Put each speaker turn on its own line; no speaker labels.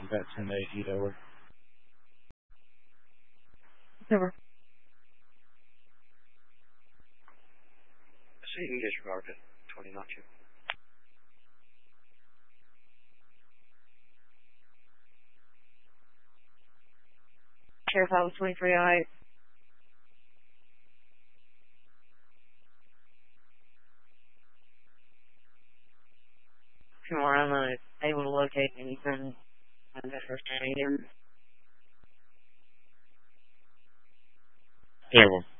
got 10-8 over.
Over.
So you can disregard it. 20 not you.
Sheriff, I was 2308. Come on, I'm not able to locate anything. I'm just for standing.
Over.